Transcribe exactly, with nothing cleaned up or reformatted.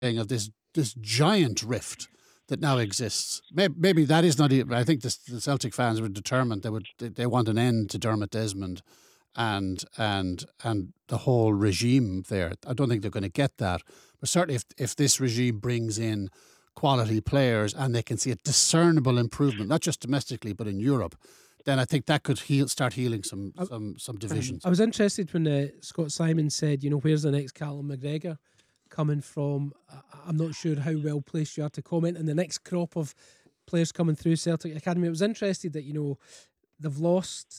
of this this giant rift that now exists. Maybe, maybe that is not even. I think this, the Celtic fans were determined they would they, they want an end to Dermot Desmond and and and the whole regime there. I don't think they're going to get that. But certainly, if if this regime brings in quality players and they can see a discernible improvement, not just domestically but in Europe, then I think that could heal, start healing some I, some some divisions. I was interested when uh, Scott Simon said, you know, where's the next Callum McGregor coming from? I, I'm not sure how well placed you are to comment on the next crop of players coming through Celtic Academy. I was interested that, you know, they've lost